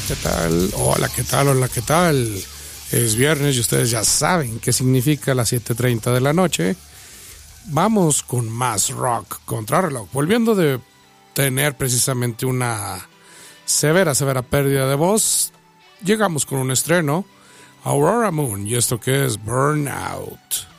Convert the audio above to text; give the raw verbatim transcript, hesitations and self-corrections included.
¿qué tal? Hola, ¿qué tal? Hola, ¿qué tal? Es viernes y ustedes ya saben qué significa las siete treinta de la noche. Vamos con más rock contrarreloj. Volviendo de tener precisamente una severa, severa pérdida de voz, llegamos con un estreno, Aurora Moon, y esto que es Burnout.